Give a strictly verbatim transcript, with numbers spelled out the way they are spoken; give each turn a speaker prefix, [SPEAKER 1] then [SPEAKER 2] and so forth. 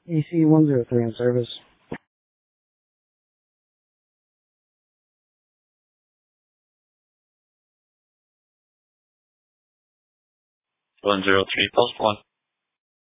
[SPEAKER 1] E C one zero three in service.
[SPEAKER 2] one zero three, post one.